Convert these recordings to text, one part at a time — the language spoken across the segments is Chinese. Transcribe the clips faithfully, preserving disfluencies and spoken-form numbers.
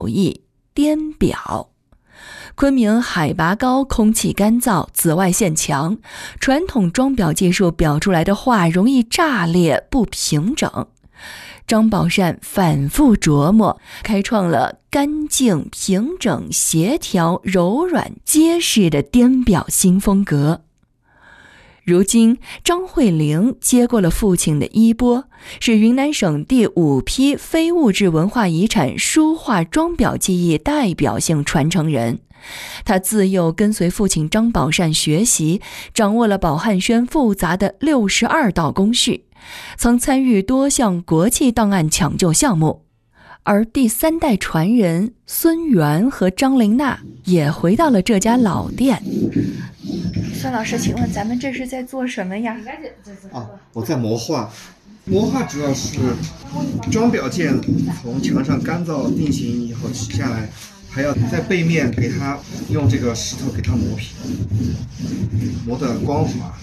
艺滇表。昆明海拔高，空气干燥，紫外线强，传统装裱技术裱出来的画容易炸裂不平整。张宝善反复琢磨，开创了干净、平整、协调、柔软、结实的滇表新风格。如今，张慧玲接过了父亲的衣钵，是云南省第五批非物质文化遗产书画装裱技艺代表性传承人。他自幼跟随父亲张宝善学习，掌握了宝汉轩复杂的六十二道工序，曾参与多项国际档案抢救项目。而第三代传人孙元和张玲娜也回到了这家老店。孙老师，请问咱们这是在做什么呀？ 啊，我在磨画。磨画主要是装裱件从墙上干燥定型以后取下来，还要在背面给它用这个石头给它磨皮，磨得光滑。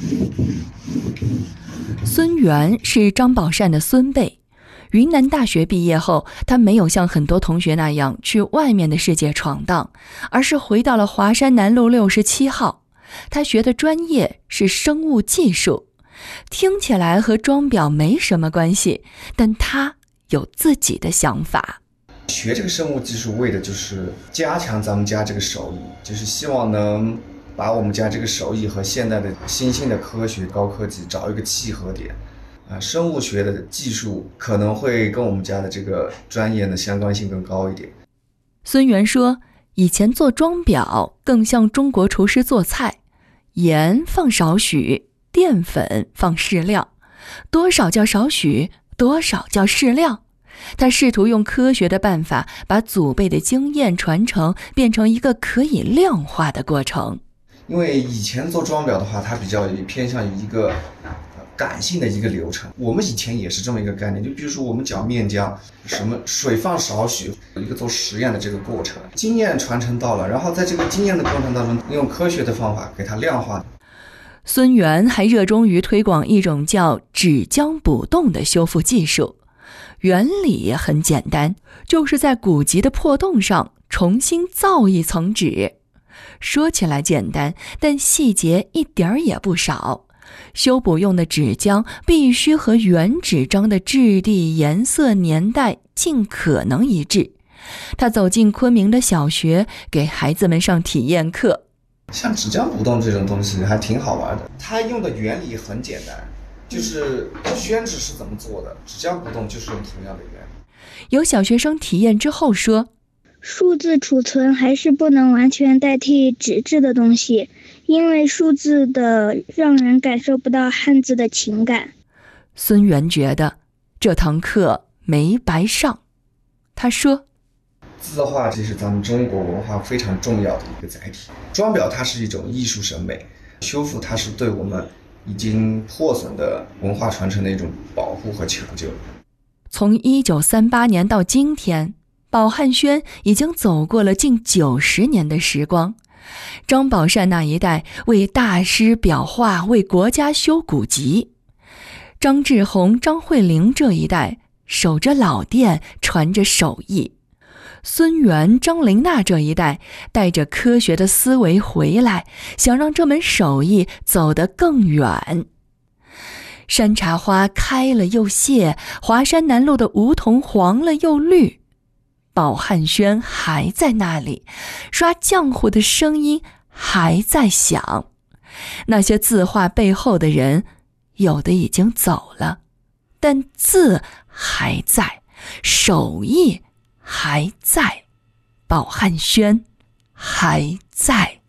孙元是张宝善的孙辈，云南大学毕业后，他没有像很多同学那样去外面的世界闯荡，而是回到了华山南路六十七号。他学的专业是生物技术，听起来和装裱没什么关系，但他有自己的想法。 学这个生物技术为的就是加强咱们家这个手艺，就是希望能把我们家这个手艺和现代的新兴的科学高科技找一个契合点。啊，生物学的技术可能会跟我们家的这个专业的相关性更高一点。 孙元说，以前做装裱更像中国厨师做菜，盐放少许，淀粉放适量，多少叫少许，多少叫适量。他试图用科学的办法，把祖辈的经验传承变成一个可以量化的过程。 因为以前做装裱的话，它比较偏向于一个感性的一个流程，我们以前也是这么一个概念，就比如说我们讲面浆，什么水放少许，有一个做实验的这个过程，经验传承到了，然后在这个经验的过程当中，用科学的方法给它量化。 孙元还热衷于推广一种叫纸浆补洞的修复技术，原理很简单，就是在古籍的破洞上重新造一层纸。说起来简单，但细节一点儿也不少。修补用的纸浆必须和原纸张的质地、颜色、年代尽可能一致。他走进昆明的小学，给孩子们上体验课。 像纸浆补洞这种东西还挺好玩的，它用的原理很简单，就是宣纸是怎么做的，纸浆补洞就是用同样的原理。 有小学生体验之后说， 数字储存还是不能完全代替纸质的东西，因为数字的让人感受不到汉字的情感。 孙元觉得这堂课没白上。他说， 字画这是咱们中国文化非常重要的一个载体，装裱它是一种艺术审美，修复它是对我们已经破损的文化传承的一种保护和抢救。 从一九三八年到今天，宝汉轩已经走过了近九十年的时光。张宝善那一代为大师裱画，为国家修古籍；张志宏、张慧玲这一代守着老店，传着手艺；孙元、张玲娜这一代带着科学的思维回来，想让这门手艺走得更远。山茶花开了又谢，华山南路的梧桐黄了又绿，宝汉轩还在那里，刷浆糊的声音还在响。那些字画背后的人，有的已经走了，但字还在，手艺还在，宝汉轩还在。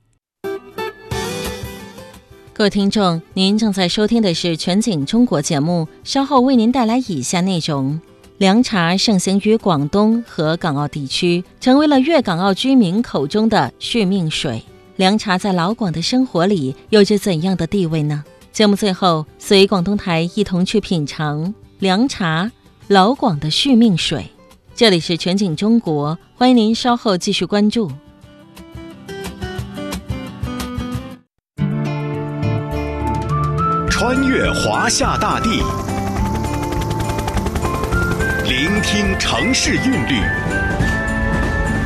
各位听众，您正在收听的是全景中国节目，稍后为您带来以下内容。凉茶盛行于广东和港澳地区，成为了粤港澳居民口中的续命水。凉茶在老广的生活里有着怎样的地位呢？节目最后，随广东台一同去品尝凉茶，老广的续命水。这里是全景中国，欢迎您稍后继续关注。 穿越华夏大地，聆听城市韵律，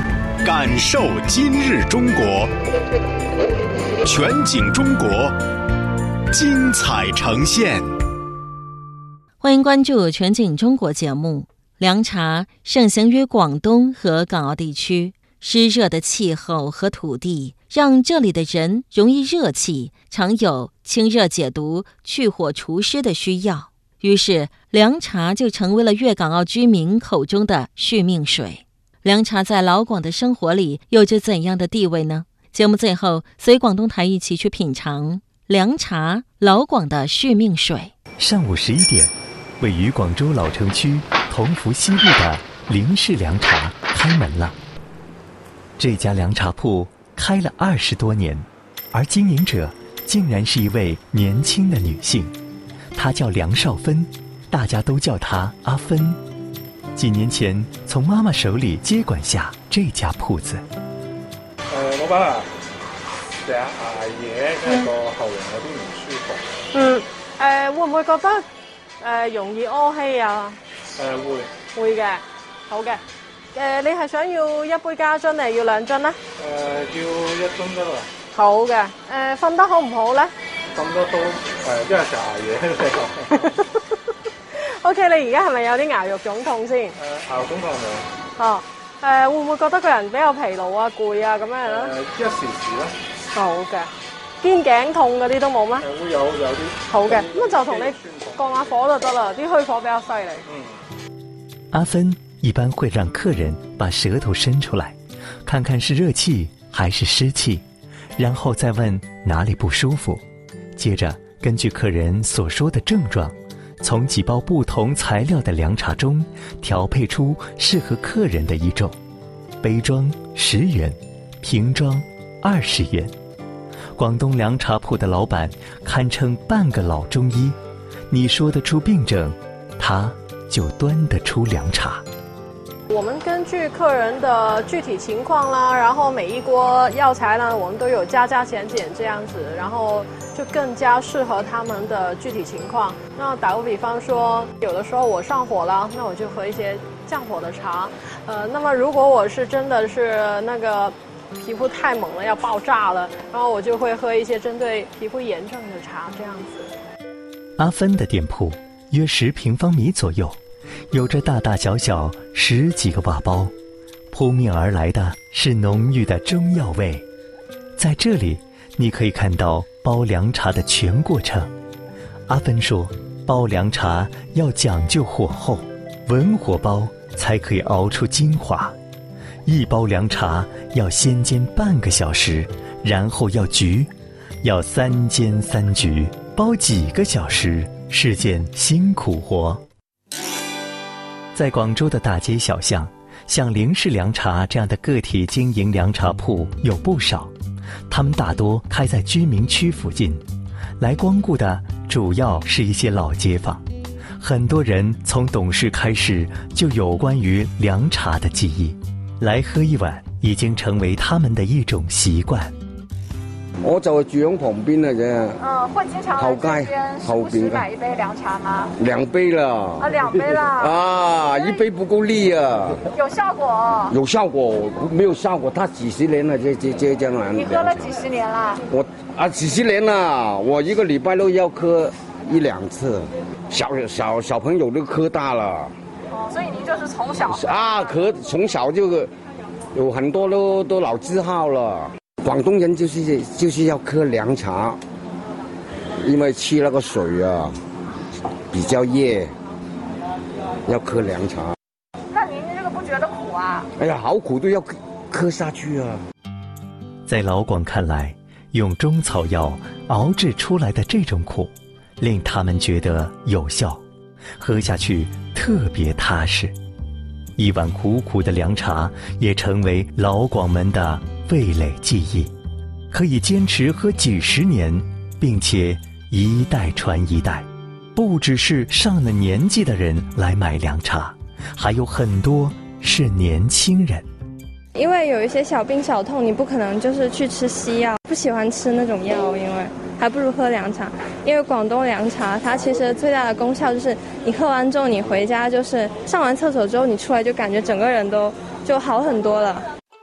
感受今日中国，全景中国，精彩呈现。 欢迎关注全景中国节目。凉茶盛行于广东和港澳地区，湿热的气候和土地让这里的人容易热气，常有清热解毒、去火除湿的需要。于是凉茶就成为了粤港澳居民口中的续命水。凉茶在老广的生活里有着怎样的地位呢？节目最后随广东台一起去品尝凉茶，老广的续命水。 上午十一点，位于广州老城区同福西路的林氏凉茶开门了。这家凉茶铺开了二十多年，而经营者竟然是一位年轻的女性，她叫梁少芬，大家都叫她阿芬。几年前从妈妈手里接管下这家铺子。 誒，老闆啊，成日捱夜，因為個喉嚨有啲唔舒服。 嗯，誒、呃、會唔會覺得誒、呃、容易屙氣啊？ 誒、呃、會。 會嘅，好嘅。誒、呃，你係想要一杯加樽定要兩樽咧？誒、 呃，要一樽得啦。 好嘅。誒、呃，瞓得好唔好咧？ 瞓得都誒，因為成日捱夜。 O K， 你而家係咪有啲牙肉腫痛先？誒、 呃，牙肉腫痛冇。 哦，誒、呃，會唔會覺得個人比較疲勞啊、攰啊咁樣咧？誒、 呃，一時時啦。 好嘅。肩頸痛嗰啲都冇咩？ 誒，會有有啲。 好嘅，咁就同你降下火就得啦，啲虛火比較犀利。 嗯。阿芬一般會讓客人把舌頭伸出來，看看是熱氣還是濕氣，然後再問哪裡不舒服，接着根據客人所說的症狀，從幾包不同材料的涼茶中調配出適合客人的一種，杯裝十元，瓶裝二十元。廣東涼茶鋪的老闆堪稱半個老中醫，你說得出病症，他就端得出涼茶。 我們根據客人的具體情況啦，然後每一鍋藥材呢，我們都有加加減減這樣子，然後就更加適合他們的具體情況。那打個比方說，有的時候我上火了，那我就喝一些降火的茶。呃，那麼如果我是真的是那個皮膚太猛了要爆炸了，然後我就會喝一些針對皮膚炎症的茶，這樣子。 阿芬的店鋪約十平方米左右，有着大大小小十幾個瓦包，撲面而來的是濃郁的中藥味。在這裡你可以看到煲涼茶的全過程。阿芬說，煲涼茶要講究火候，文火煲才可以熬出精華。一煲涼茶要先煎半個小時，然後要焗，要三煎三焗，煲幾個小時，是件辛苦活。在廣州的大街小巷，像林氏涼茶這樣的個體經營涼茶鋪有不少，他們大多開在居民區附近，來光顧的主要是一些老街坊。很多人從懂事開始就有關於涼茶的記憶，來喝一碗已經成為他們的一種習慣。 我就住喺旁邊嘅啫。 嗯，會經常後街後邊買一杯涼茶嗎？ 兩杯啦。 啊，兩杯啦。 啊，一杯不夠力啊。 有效果。有效果， 沒有效果，他幾十年了，這這這這樣。 你喝了幾十年啦？ 我啊，幾十年啦，我一個禮拜都要喝一兩次。小小小朋友都喝大了。 哦，所以您就是從小。 啊，喝從小就有很多都都老字號了。廣東人就是就是要喝涼茶，因為吃那個水啊比較熱，要喝涼茶。 那您這個不覺得苦啊？ 哎呀，好苦都要喝下去啊！ 在老廣看來，用中草藥熬製出來的這種苦，令他們覺得有效，喝下去特別踏實。一碗苦苦的涼茶也成為老廣們的味蕾記憶，可以堅持喝幾十年，並且一代傳一代。不只是上了年紀的人來買涼茶，還有很多是年輕人。 因為有一些小病小痛，你不可能就是去吃西藥，不喜歡吃那種藥，因為還不如喝涼茶。因為廣東涼茶它其實最大的功效就是你喝完之後你回家就是上完廁所之後你出來就感覺整個人都就好很多了。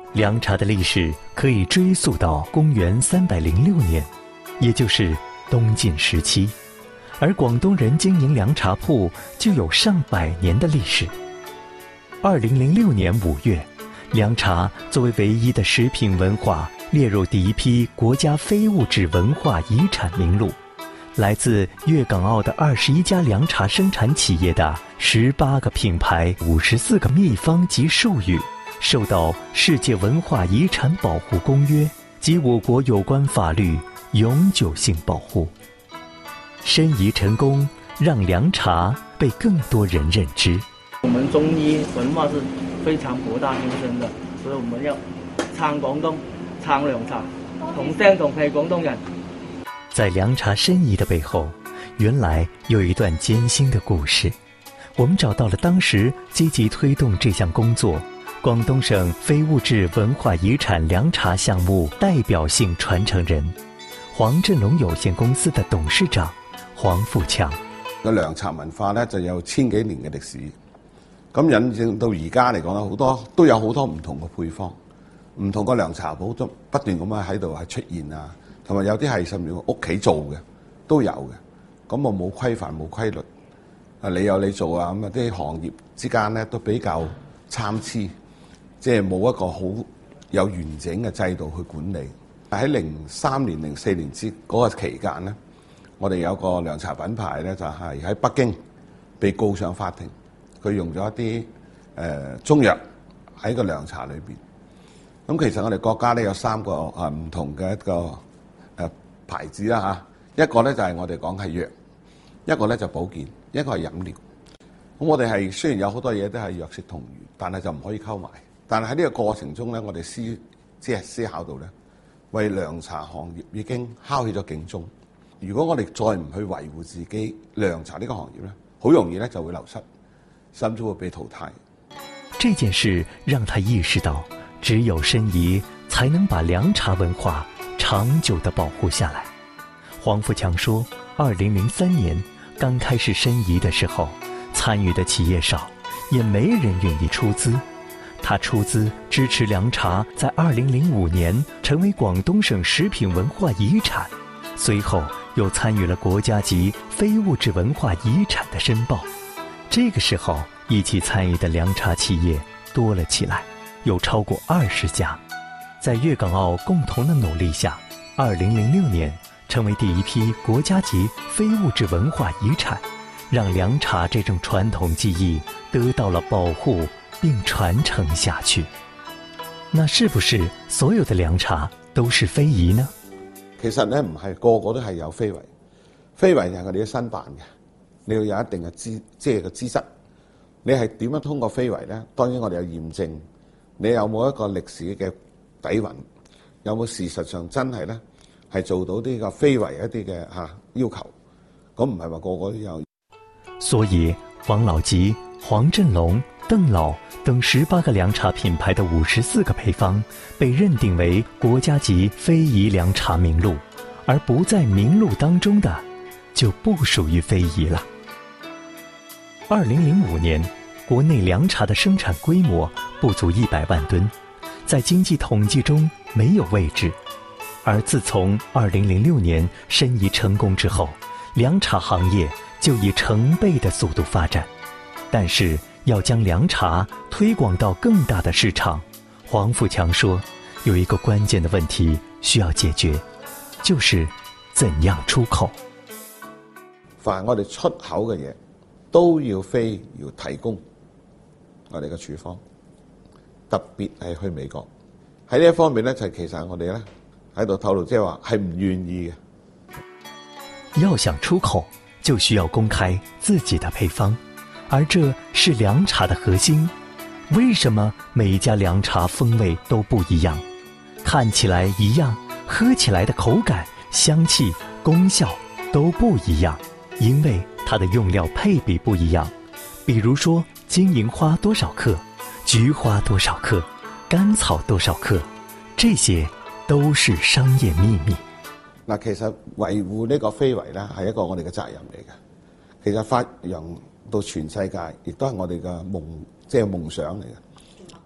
凉茶的历史可以追溯到公元三百零六年，也就是东晋时期，而广东人经营凉茶铺就有上百年的历史。二零零六年五月，凉茶作为唯一的食品文化列入第一批国家非物质文化遗产名录。来自粤港澳的二十一家凉茶生产企业的十八个品牌、五十四个秘方及术语，受到世界文化遗产保护公约及我国有关法律永久性保护。申遗成功，让凉茶被更多人认知。 我们中医文化是非常博大精深的，所以我们要撐廣東，撐涼茶，同聲同氣廣東人。 在凉茶申遗的背后，原来有一段艰辛的故事。我们找到了当时积极推动这项工作广东省非物质文化遗产凉茶项目代表性传承人，黃振龍有限公司的董事長黃富強。 個涼茶文化咧就有千幾年嘅歷史，咁引證到而家嚟講咧，好多都有好多唔同嘅配方，唔同個涼茶鋪都不斷咁樣喺度係出現啊，同埋有啲係甚至屋企做嘅都有嘅，咁我冇規範冇規律，啊你有你做啊，咁啊啲行業之間咧都比較參差，即係冇一個好有完整嘅制度去管理。喺零三年、零四年之嗰個期間咧，我哋有個涼茶品牌咧，就係喺北京被告上法庭，佢用咗一啲誒、呃、中藥喺個涼茶裏邊。咁其實我哋國家咧有三個啊唔同嘅一個誒、呃、牌子啦嚇，一個咧就係我哋講係藥，一個咧就保健，一個係飲料。咁我哋係雖然有好多嘢都係藥食同源，但係就唔可以溝埋。但係喺呢個過程中咧，我哋思即係思考到咧，為涼茶行業已經敲起咗警鐘。如果我哋再唔去維護自己涼茶呢個行業咧，好容易咧就會流失，甚至會被淘汰。 這件事讓他意識到，只有申遺才能把涼茶文化長久地保護下來。黃富強說，二零零三年剛開始申遺的時候，參與的企業少，也沒人願意出資。他出資支持涼茶在二零零五年成為廣東省食品文化遺產，隨後又參與了國家級非物質文化遺產的申報。這個時候一起參與的涼茶企業多了起來，有超過二十家。在粵港澳共同的努力下，二零零六年成為第一批國家級非物質文化遺產，讓涼茶這種傳統技藝得到了保護並傳承下去。那是不是所有的涼茶都是非遺呢？ 其實咧唔係個個都係有非遺，非遺係我哋嘅申辦嘅，你要有一定嘅資即係嘅資質。你係點樣通過非遺咧？當然我哋有驗證，你有冇一個歷史嘅底蘊，有冇事實上真係咧係做到呢個非遺一啲嘅嚇要求？咁唔係話個個都有。 所以黃老吉、黃振龍、鄧老等十八個涼茶品牌的五十四個配方被認定為國家級非遺涼茶名錄，而不在名錄當中的就不屬於非遺了。二零零五年，國內涼茶的生產規模不足一百萬噸，在經濟統計中沒有位置。而自從二零零六年申遺成功之後，涼茶行業就以成倍的速度發展。但是要將涼茶推廣到更大的市場，黃富強說，有一個關鍵的問題需要解決，就是怎樣出口。 凡我哋出口嘅嘢，都要非要提供我哋嘅處方，特別係去美國。喺呢一方面咧，就其實我哋咧喺度透露，即係話係唔願意嘅。要想出口，就需要公開自己的配方。而這是涼茶的核心。為什麼每一家涼茶風味都不一樣？看起來一樣，喝起來的口感、香氣、功效都不一樣，因為它的用料配比不一樣。比如說金銀花多少克，菊花多少克，甘草多少克，這些都是商業秘密。 嗱，其實維護呢個非遺咧係一個我哋嘅責任嚟嘅。其實發揚到全世界，亦都係我哋嘅夢，即係夢想嚟嘅。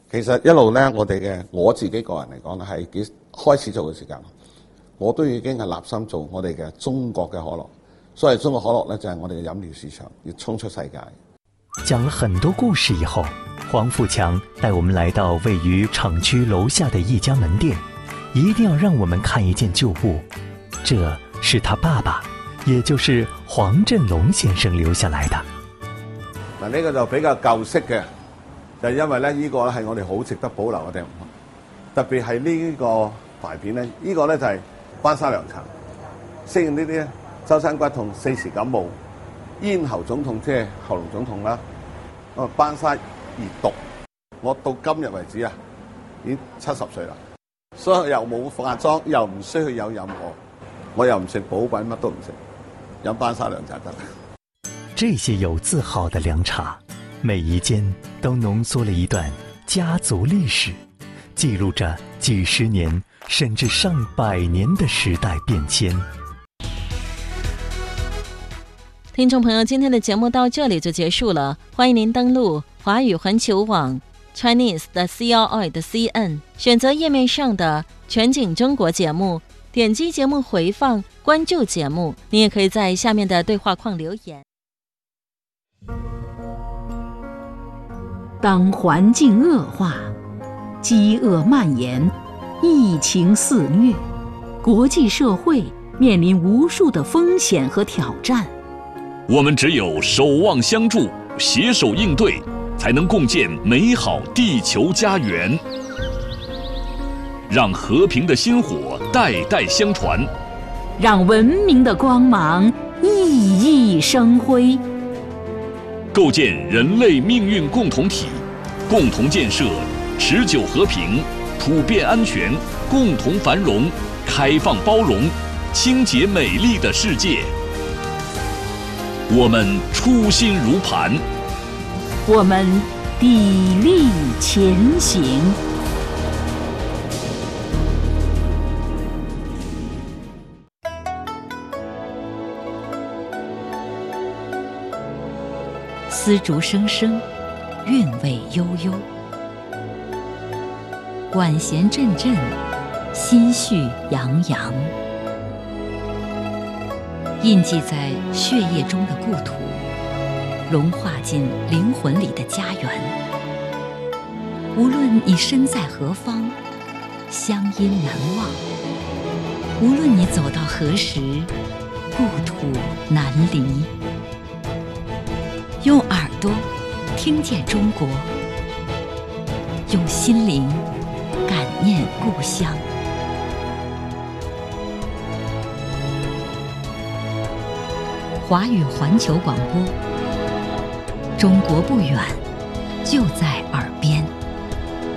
其實一路咧，我哋嘅我自己個人嚟講咧，係幾開始做嘅時間，我都已經係立心做我哋嘅中國嘅可樂。所以中國可樂咧就係我哋嘅飲料市場，要衝出世界。 講了很多故事以後，黃富強帶我們來到位於廠區樓下的一家門店，一定要讓我們看一件舊物，這是他爸爸，也就是黃振龍先生留下來的。 嗱，呢個就比較舊式嘅，就係因為咧呢個咧係我哋好值得保留嘅地方，特別係呢個牌片咧，呢個咧就係班沙涼茶，適應呢啲咧周身骨痛、四時感冒、咽喉腫痛，即係喉嚨腫痛啦。咁啊，班沙熱毒，我到今日為止啊，已經七十歲啦，所以又冇化妝，又唔需要有任何，我又唔食補品，乜都唔食，飲班沙涼茶得。 這些有字號的涼茶，每一間都濃縮了一段家族歷史，記錄着幾十年甚至上百年的時代變遷。 聽眾朋友，今天的節目到這裡就結束了，歡迎您登錄華語環球網 Chinese 的 C R I 的 C N， 選擇頁面上的全景中國節目，點擊節目回放，關注節目。你也可以在下面的對話框留言。 當環境惡化，飢餓蔓延，疫情肆虐，國際社會面臨無數的風險和挑戰。 我們只有守望相助，攜手應對，才能共建美好地球家園，讓和平的薪火代代相傳， 讓文明的光芒熠熠生輝， 構建人類命運共同體，共同建設持久和平、普遍安全、共同繁榮、開放包容、清潔美麗的世界。我們初心如磐， 我們砥礪前行。絲竹聲聲，韻味悠悠，管弦陣陣，心緒洋洋。印記在血液中的故土，融化進靈魂裏的家園。無論你身在何方，鄉音難忘；無論你走到何時，故土難離。用耳朵聽見中國，用心靈感念故鄉。華語環球廣播，中國不遠，就在耳